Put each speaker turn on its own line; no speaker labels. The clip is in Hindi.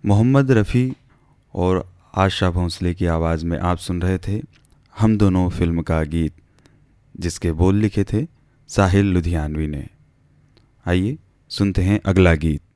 मोहम्मद रफ़ी और आशा भोंसले की आवाज़ में आप सुन रहे थे हम दोनों फिल्म का गीत, जिसके बोल लिखे थे साहिल लुधियानवी ने। आइए सुनते हैं अगला गीत।